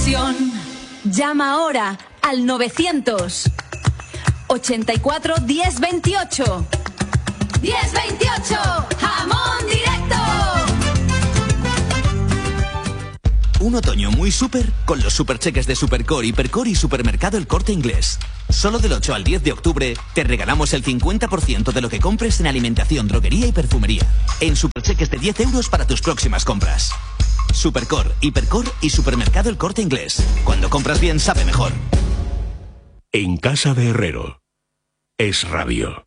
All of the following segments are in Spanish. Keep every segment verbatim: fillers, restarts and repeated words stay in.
ilusión. Llama ahora al novecientos ochenta y cuatro diez veintiocho. diez veintiocho, jamón directo. Un otoño muy súper con los supercheques de Supercore, Hipercore y Supermercado El Corte Inglés. Solo del ocho al diez de octubre te regalamos el cincuenta por ciento de lo que compres en alimentación, droguería y perfumería. En supercheques de diez euros para tus próximas compras. Supercore, Hipercore y Supermercado El Corte Inglés. Cuando compras bien, sabe mejor. En casa de Herrero. Es Rabio.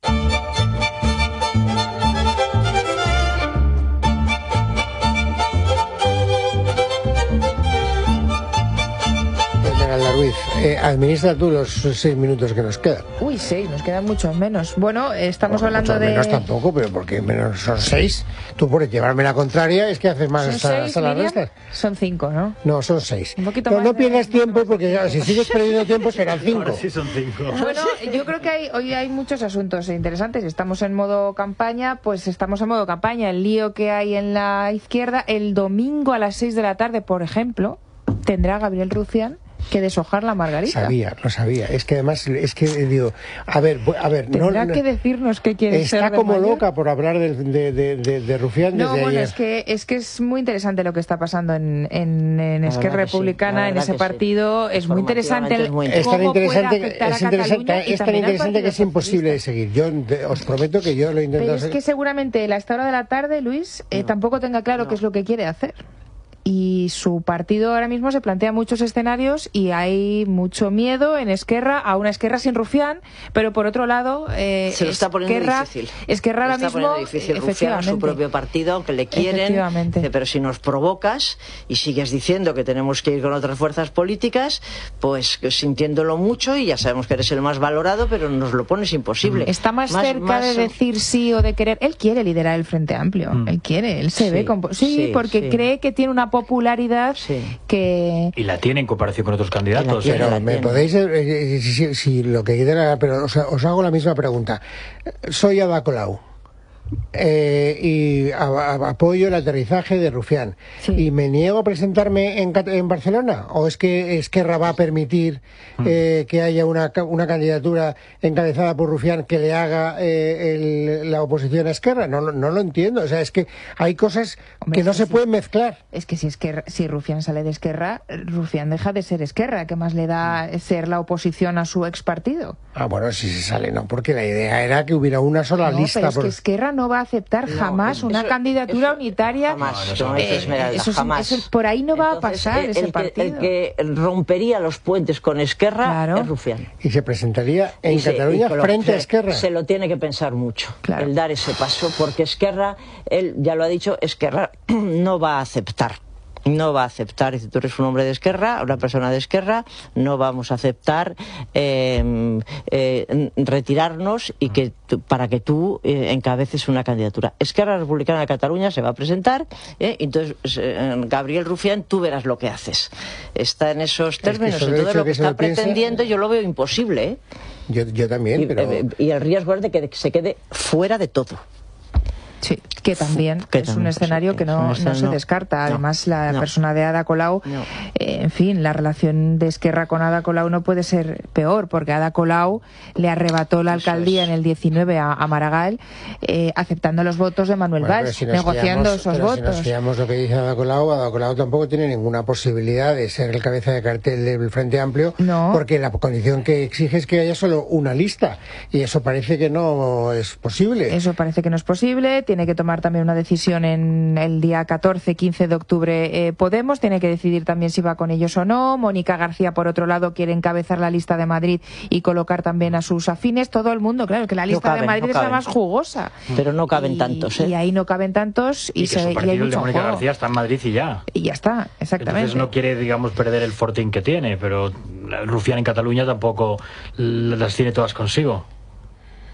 Ruiz, eh, administra tú los seis minutos que nos quedan. Uy, seis, nos quedan muchos menos. Bueno, estamos bueno, hablando de... menos tampoco, pero porque menos son seis. Tú por llevarme la contraria es que haces más hasta, hasta las restas. Son cinco, ¿no? No, son seis. Un poquito pero más no pierdas de... tiempo porque claro, si sigues perdiendo tiempo serán cinco. Ahora sí son cinco. Bueno, yo creo que hay, hoy hay muchos asuntos interesantes. Estamos en modo campaña, pues estamos en modo campaña. El lío que hay en la izquierda, el domingo a las seis de la tarde, por ejemplo, tendrá Gabriel Rufián que deshojar la margarita. Sabía, lo sabía. Es que además, es que digo, a ver, a ver, tendrá no, que decirnos qué quiere ser. Está como mayor. loca por hablar de, de, de, de, de Rufián no, desde bueno, ayer. es que es que es muy interesante lo que está pasando en, en, en Esquerra Republicana, sí, en ese partido. Sí. Es muy interesante. El, muy es tan interesante, es interesante, es tan interesante que es imposible de seguir. Yo de, os prometo que yo lo intento. Pero es seguir. que seguramente a esta hora de la tarde, Luis, eh, no. tampoco tenga claro no. qué es lo que quiere hacer. Y su partido ahora mismo se plantea muchos escenarios y hay mucho miedo en Esquerra, a una Esquerra sin Rufián, pero por otro lado eh, se lo está poniendo Esquerra, difícil. Esquerra ahora se está mismo difícil Rufián a su propio partido, aunque le quieren, dice, pero si nos provocas y sigues diciendo que tenemos que ir con otras fuerzas políticas, pues sintiéndolo mucho y ya sabemos que eres el más valorado, pero nos lo pones imposible. Está más, más cerca más, de decir sí o de querer. Él quiere liderar el Frente Amplio, mm. él quiere, él se sí, ve con... sí, sí, porque sí. cree que tiene una popularidad sí. que... Y la tiene en comparación con otros candidatos. Pero ¿eh? me podéis... Eh, si, si lo que quiera, pero os, os hago la misma pregunta. Soy Ada Colau. Eh, y a, a, apoyo el aterrizaje de Rufián sí. y me niego a presentarme en, en Barcelona, o es que Esquerra va a permitir mm. eh, que haya una, una candidatura encabezada por Rufián que le haga eh, el, la oposición a Esquerra. No, no, no lo entiendo, o sea, es que hay cosas Hombre, que no se sí. pueden mezclar. Es que si, Esquerra, si Rufián sale de Esquerra, Rufián deja de ser Esquerra. ¿Qué más le da mm. ser la oposición a su ex partido? Ah, bueno, si se sale, no, porque la idea era que hubiera una sola no, lista. Pero es por... que Esquerra no va a aceptar no, jamás eso, una candidatura eso, unitaria. Jamás, no, eh, Esmeralda, eso, jamás. Eso, por ahí no va Entonces, a pasar el, ese el partido. Que, el que rompería los puentes con Esquerra claro. es Rufián. Y se presentaría en y Cataluña se, frente se, a Esquerra. Se lo tiene que pensar mucho, claro. el dar ese paso, porque Esquerra, él ya lo ha dicho, Esquerra no va a aceptar. No va a aceptar, si tú eres un hombre de Esquerra, una persona de Esquerra, no vamos a aceptar eh, eh, retirarnos y que para que tú eh, encabeces una candidatura. Esquerra Republicana de Cataluña se va a presentar, eh, entonces eh, Gabriel Rufián, tú verás lo que haces. Está en esos términos, es que entonces lo que, que está pretendiendo piensa... yo lo veo imposible. ¿eh? Yo, yo también, y, pero... Eh, y el riesgo es de que se quede fuera de todo. Sí, que también que es también, un escenario sí, que no, no se descarta. Además, no, la no, persona de Ada Colau, no. eh, en fin, la relación de Esquerra con Ada Colau no puede ser peor, porque Ada Colau le arrebató la alcaldía es. en el diecinueve a, a Maragall, eh, aceptando los votos de Manuel bueno, Valls, si negociando fiamos, esos pero votos. Si nos fiamos lo que dice Ada Colau, Ada Colau tampoco tiene ninguna posibilidad de ser el cabeza de cartel del Frente Amplio, no. porque la condición que exige es que haya solo una lista, y eso parece que no es posible. Eso parece que no es posible. Tiene que tomar también una decisión en el día catorce quince de octubre eh, Podemos, tiene que decidir también si va con ellos o no. Mónica García, por otro lado, quiere encabezar la lista de Madrid y colocar también a sus afines. Todo el mundo, claro, que la lista no caben, de Madrid no es la más jugosa. Pero no caben y, tantos, ¿eh? Y ahí no caben tantos y, y, que se, su partido, y hay mucho el de Mónica juego. García está en Madrid y ya. Y ya está, exactamente. Entonces no quiere, digamos, perder el fortín que tiene, pero Rufián en Cataluña tampoco las tiene todas consigo.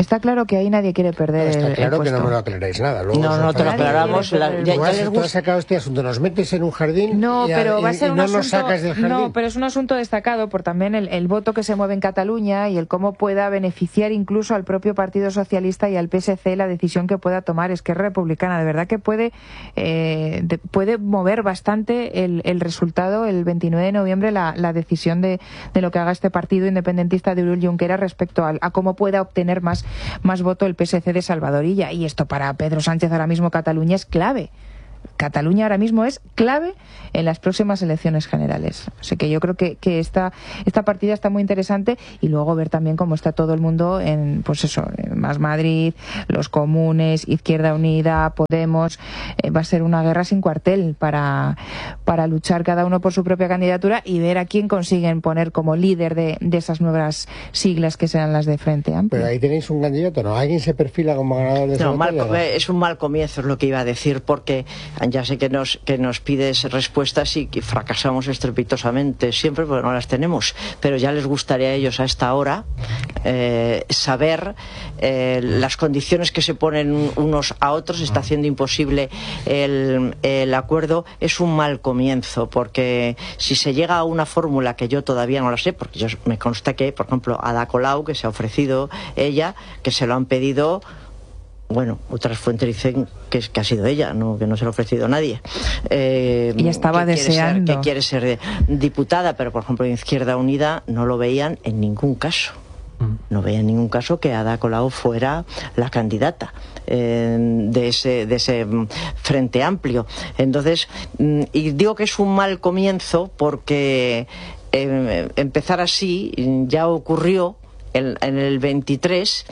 Está claro que ahí nadie quiere perder no, está el, claro el puesto. Que no me lo aclaréis nada. Luego no, no te lo aclaramos. La, ya, ya les gusta. Tú has sacado este asunto, nos metes en un jardín no, y, pero y, va a ser y un no asunto, nos sacas del jardín. No, pero es un asunto destacado por también el, el voto que se mueve en Cataluña y el cómo pueda beneficiar incluso al propio Partido Socialista y al P S C la decisión que pueda tomar Esquerra Republicana. De verdad que puede, eh, de, puede mover bastante el, el resultado el veintinueve de noviembre, la, la decisión de, de lo que haga este partido independentista de Oriol Junqueras respecto a, a cómo pueda obtener más, más voto el P S C de Salvadorilla. Y esto para Pedro Sánchez ahora mismo Cataluña es clave. Cataluña ahora mismo es clave en las próximas elecciones generales. Así que yo creo que, que esta, esta partida está muy interesante y luego ver también cómo está todo el mundo en, pues eso, en Más Madrid, los comunes, Izquierda Unida, Podemos. Eh, va a ser una guerra sin cuartel para, para luchar cada uno por su propia candidatura y ver a quién consiguen poner como líder de, de esas nuevas siglas que sean las de Frente Amplio. Pero ahí tenéis un candidato, ¿no? ¿Alguien se perfila como ganador de esa no, batalla? mal, es un mal comienzo, es lo que iba a decir, porque ya sé que nos, que nos pides respuestas y que fracasamos estrepitosamente siempre porque no las tenemos, pero ya les gustaría a ellos a esta hora eh, saber eh, las condiciones que se ponen unos a otros. Está haciendo imposible el, el acuerdo. Es un mal comienzo, porque si se llega a una fórmula que yo todavía no la sé, porque yo, me consta que, por ejemplo, Ada Colau, que se ha ofrecido ella, que se lo han pedido. Bueno, otras fuentes dicen que, es, que ha sido ella, no, que no se lo ha ofrecido a nadie. Eh, y estaba que deseando. Quiere ser, que quiere ser diputada, pero por ejemplo en Izquierda Unida no lo veían en ningún caso. No veía en ningún caso que Ada Colau fuera la candidata eh, de ese, de ese Frente Amplio. Entonces, y digo que es un mal comienzo porque eh, empezar así ya ocurrió en, en el veintitrés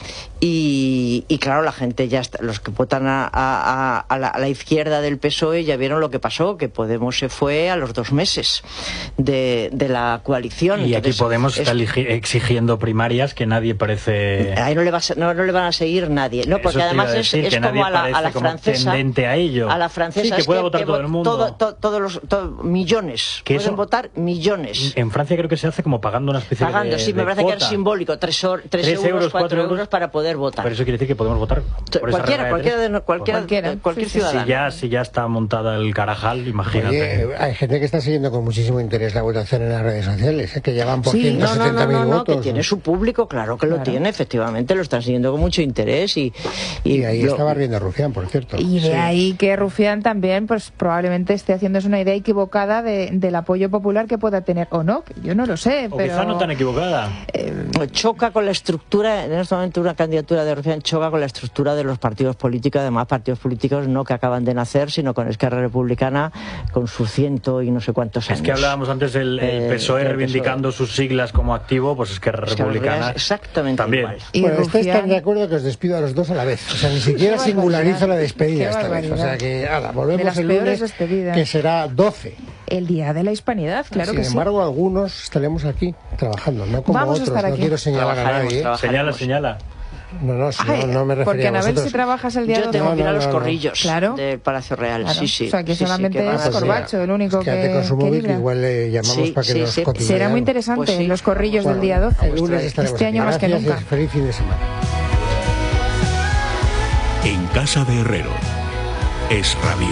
y, y claro, la gente ya está, los que votan a, a, a, la, a la izquierda del P S O E ya vieron lo que pasó, que Podemos se fue a los dos meses de, de la coalición. Y Entonces, aquí Podemos es, está exigiendo primarias que nadie parece... Ahí no le, va a, no, no le van a seguir nadie, no, porque además es, es como a la, a la francesa, a, ello. a la francesa sí, que es pueda que, votar que todo el mundo. Todo, todo, todos los todo, millones, que pueden eso, votar millones. En Francia creo que se hace como pagando una especie pagando, de sí, me de parece cuota. que era simbólico, tres, or, tres, tres euros, euros, cuatro euros para poder votar. Pero eso quiere decir que podemos votar por cualquiera, esa cualquiera, de, cualquiera, cualquiera, cualquier sí, ciudadano. Si ya, si ya está montada el Carajal, imagínate. Oye, hay gente que está siguiendo con muchísimo interés la votación en las redes sociales, ¿eh? Que ya van por sí, ciento setenta mil no, no, no, no, votos. Que tiene su público, claro que claro. lo tiene, efectivamente, lo están siguiendo con mucho interés. Y, y, y ahí lo... estaba riendo Rufián, por cierto. Y de sí. ahí que Rufián también, pues probablemente esté haciéndose una idea equivocada de, del apoyo popular que pueda tener, o no, yo no lo sé. O pero... quizá no tan equivocada. Eh, choca con la estructura, en este momento una candidatura de Rufián choca con la estructura de los partidos políticos, además partidos políticos no que acaban de nacer, sino con Esquerra Republicana, con sus ciento y no sé cuántos años. Es que hablábamos antes del el P S O E eh, reivindicando P S O E. Sus siglas como activo, pues Esquerra Republicana exactamente también. Igual. Y bueno, Rufián... estáis tan de acuerdo que os despido a los dos a la vez. O sea, ni siquiera singularizo la despedida esta vez. O sea que, nada, volvemos el lunes, despedidas. Que será doce. El Día de la Hispanidad, claro Sin que embargo, sí. algunos estaremos aquí trabajando, no como Vamos otros. A estar no aquí. quiero señalar a nadie. Señala, señala. No, no, si Ay, no, no me refería porque a vosotros. Anabel, si trabajas el día Yo doce. tengo no, que ir a no, los no, corrillos claro. del Palacio Real. Claro. Sí, sí. O sea, que sí, solamente sí, que es pues Corbacho, mira, el único quédate que con su móvil, que igual le llamamos sí, para que sí, nos sí. cotice. Será muy interesante pues sí. los corrillos bueno, del día doce. El lunes estaremos este año aquí. más que Gracias nunca. Y feliz fin de semana. En Casa de Herrero. Es Radio.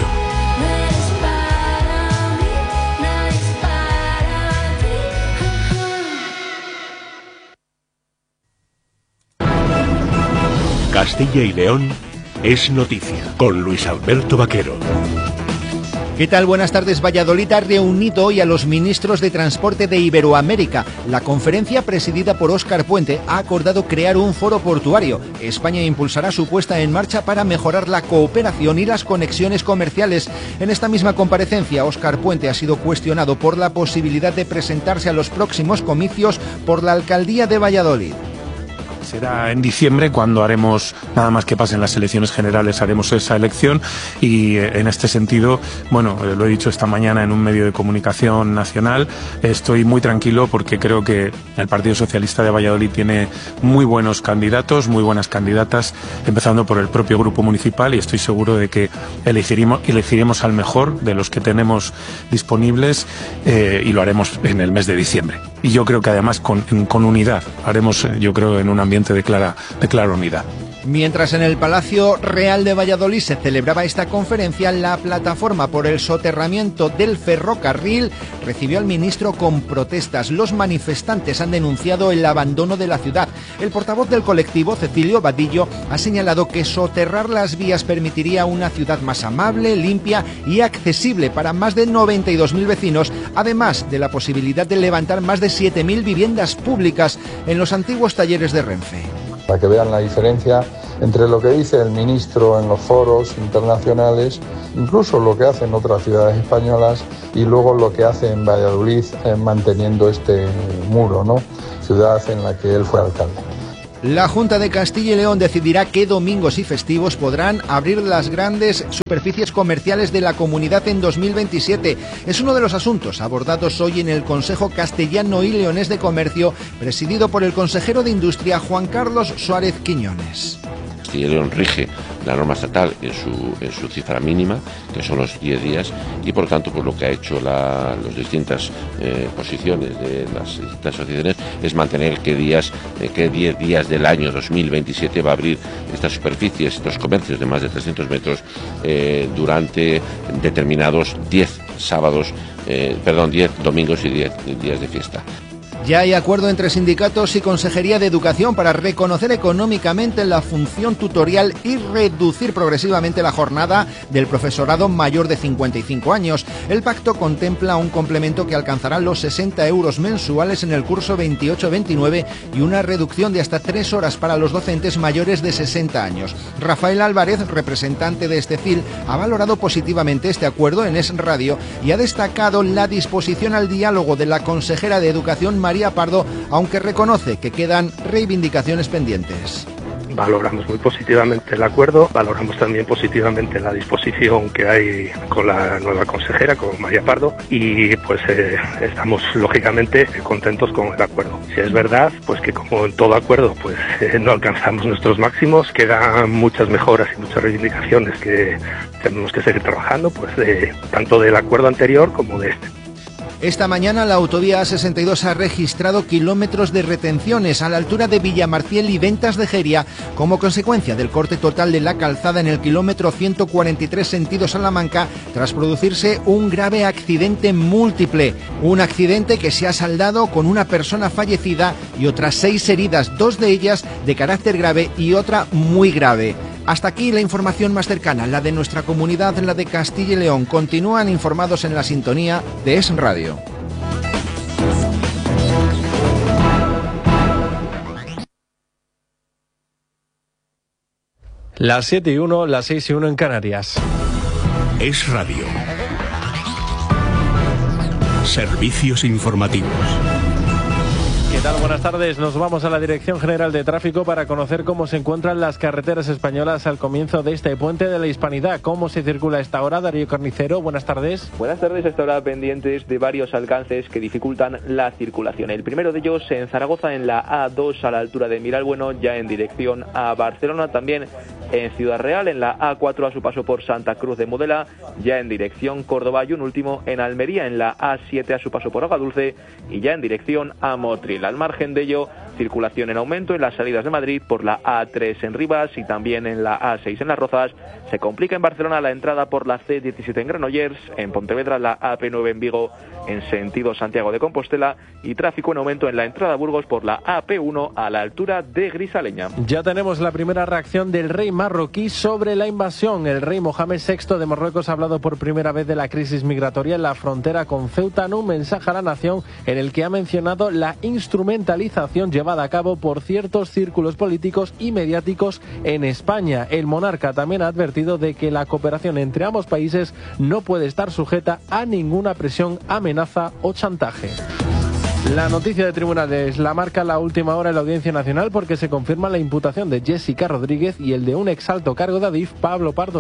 Castilla y León es noticia con Luis Alberto Vaquero. ¿Qué tal? Buenas tardes. Valladolid ha reunido hoy a los ministros de Transporte de Iberoamérica. La conferencia, presidida por Óscar Puente, ha acordado crear un foro portuario. España impulsará su puesta en marcha para mejorar la cooperación y las conexiones comerciales. En esta misma comparecencia, Óscar Puente ha sido cuestionado por la posibilidad de presentarse a los próximos comicios por la alcaldía de Valladolid. Será en diciembre cuando haremos, nada más que pasen las elecciones generales, haremos esa elección y eh, en este sentido, bueno, eh, lo he dicho esta mañana en un medio de comunicación nacional, estoy muy tranquilo porque creo que el Partido Socialista de Valladolid tiene muy buenos candidatos, muy buenas candidatas, empezando por el propio grupo municipal y estoy seguro de que elegiremos, elegiremos al mejor de los que tenemos disponibles eh, y lo haremos en el mes de diciembre. Y yo creo que además con, con unidad haremos, yo creo, en un ambiente ambiente de clara, de clara unidad. Mientras en el Palacio Real de Valladolid se celebraba esta conferencia, la plataforma por el soterramiento del ferrocarril recibió al ministro con protestas. Los manifestantes han denunciado el abandono de la ciudad. El portavoz del colectivo, Cecilio Vadillo, ha señalado que soterrar las vías permitiría una ciudad más amable, limpia y accesible para más de noventa y dos mil vecinos, además de la posibilidad de levantar más de siete mil viviendas públicas en los antiguos talleres de Renfe. Para que vean la diferencia entre lo que dice el ministro en los foros internacionales, incluso lo que hacen otras ciudades españolas, y luego lo que hace en Valladolid eh, manteniendo este muro, ¿no? Ciudad en la que él fue alcalde. La Junta de Castilla y León decidirá qué domingos y festivos podrán abrir las grandes superficies comerciales de la comunidad en dos mil veintisiete. Es uno de los asuntos abordados hoy en el Consejo Castellano y Leonés de Comercio, presidido por el consejero de Industria, Juan Carlos Suárez Quiñones. Castilla y León rige la norma estatal en su, en su cifra mínima, que son los diez días, y por tanto pues lo que ha hecho la, las distintas eh, posiciones de las distintas asociaciones es mantener qué días, eh, qué diez días del año dos mil veintisiete va a abrir estas superficies, estos comercios de más de trescientos metros eh, durante determinados diez sábados, eh, perdón, diez domingos y diez días de fiesta. Ya hay acuerdo entre sindicatos y Consejería de Educación para reconocer económicamente la función tutorial y reducir progresivamente la jornada del profesorado mayor de cincuenta y cinco años. El pacto contempla un complemento que alcanzará los sesenta euros mensuales en el curso veintiocho veintinueve y una reducción de hasta tres horas para los docentes mayores de sesenta años. Rafael Álvarez, representante de Estecil, ha valorado positivamente este acuerdo en Es Radio y ha destacado la disposición al diálogo de la consejera de Educación, María Pardo, aunque reconoce que quedan reivindicaciones pendientes. Valoramos muy positivamente el acuerdo, valoramos también positivamente la disposición que hay con la nueva consejera, con María Pardo, y pues eh, estamos lógicamente contentos con el acuerdo. Si es verdad, pues que como en todo acuerdo, pues eh, no alcanzamos nuestros máximos, quedan muchas mejoras y muchas reivindicaciones que tenemos que seguir trabajando, pues de, tanto del acuerdo anterior como de este. Esta mañana la autovía A sesenta y dos ha registrado kilómetros de retenciones a la altura de Villamarciel y Ventas de Jeria como consecuencia del corte total de la calzada en el kilómetro ciento cuarenta y tres sentido Salamanca tras producirse un grave accidente múltiple. Un accidente que se ha saldado con una persona fallecida y otras seis heridas, dos de ellas de carácter grave y otra muy grave. Hasta aquí la información más cercana, la de nuestra comunidad, la de Castilla y León. Continúan informados en la sintonía de Es Radio. Las siete y uno, las seis y uno en Canarias. Es Radio. Servicios informativos. ¿Qué tal? Buenas tardes. Nos vamos a la Dirección General de Tráfico para conocer cómo se encuentran las carreteras españolas al comienzo de este puente de la Hispanidad. ¿Cómo se circula a esta hora? Darío Carnicero, buenas tardes. Buenas tardes. A esta hora pendientes de varios alcances que dificultan la circulación. El primero de ellos en Zaragoza, en la A dos a la altura de Miralbueno, ya en dirección a Barcelona. También en Ciudad Real, en la A cuatro a su paso por Santa Cruz de Modela, ya en dirección Córdoba. Y un último en Almería, en la A siete a su paso por Aguadulce y ya en dirección a Motril. Al margen de ello, circulación en aumento en las salidas de Madrid por la A tres en Rivas y también en la A seis en Las Rozas. Se complica en Barcelona la entrada por la C diecisiete en Granollers, en Pontevedra la A P nueve en Vigo en sentido Santiago de Compostela y tráfico en aumento en la entrada a Burgos por la A P uno a la altura de Grisaleña. Ya tenemos la primera reacción del rey marroquí sobre la invasión. El rey Mohamed sexto de Marruecos ha hablado por primera vez de la crisis migratoria en la frontera con Ceuta en un mensaje a la nación en el que ha mencionado la instrumentalización llevada a cabo por ciertos círculos políticos y mediáticos en España. El monarca también ha advertido de que la cooperación entre ambos países no puede estar sujeta a ninguna presión, amenaza o chantaje. La noticia de tribunales la marca la última hora en la Audiencia Nacional porque se confirma la imputación de Jessica Rodríguez y el de un exalto cargo de Adif, Pablo Pardo.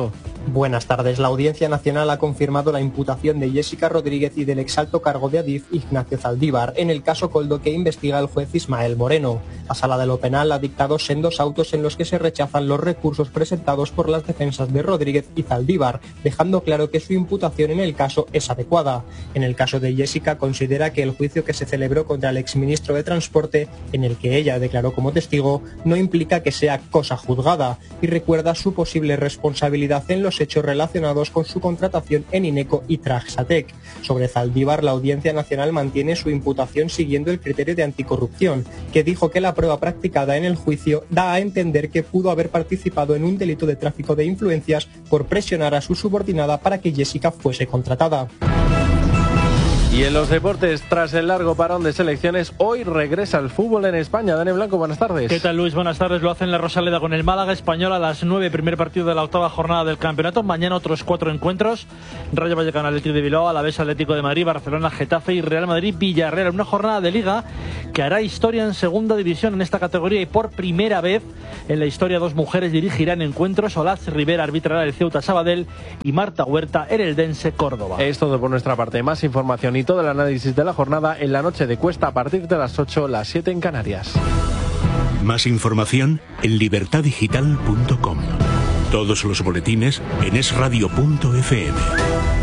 Buenas tardes. La Audiencia Nacional ha confirmado la imputación de Jessica Rodríguez y del exalto cargo de Adif, Ignacio Zaldívar, en el caso Koldo que investiga el juez Ismael Moreno. La Sala de lo Penal ha dictado sendos autos en los que se rechazan los recursos presentados por las defensas de Rodríguez y Zaldívar, dejando claro que su imputación en el caso es adecuada. En el caso de Jessica, considera que el juicio que se celebró contra el exministro de Transporte, en el que ella declaró como testigo, no implica que sea cosa juzgada, y recuerda su posible responsabilidad en los hechos relacionados con su contratación en Ineco y Traxatec. Sobre Zaldívar, la Audiencia Nacional mantiene su imputación siguiendo el criterio de anticorrupción, que dijo que la prueba practicada en el juicio da a entender que pudo haber participado en un delito de tráfico de influencias por presionar a su subordinada para que Jessica fuese contratada. Y en los deportes, tras el largo parón de selecciones, hoy regresa el fútbol en España. Dani Blanco, buenas tardes. ¿Qué tal, Luis? Buenas tardes. Lo hacen la Rosaleda con el Málaga Español a las nueve, primer partido de la octava jornada del campeonato. Mañana otros cuatro encuentros. Rayo Vallecano, Atlético de Bilbao, Alavés, Atlético de Madrid, Barcelona, Getafe y Real Madrid, Villarreal. Una jornada de Liga que hará historia en segunda división en esta categoría, y por primera vez en la historia dos mujeres dirigirán encuentros. Olaz Rivera arbitrará el Ceuta Sabadell y Marta Huerta el Eldense Córdoba. Es todo por nuestra parte. Más información y todo el análisis de la jornada en la noche de Cuesta a partir de las ocho, las siete en Canarias. Más información en libertad digital punto com. Todos los boletines en es radio punto efe eme.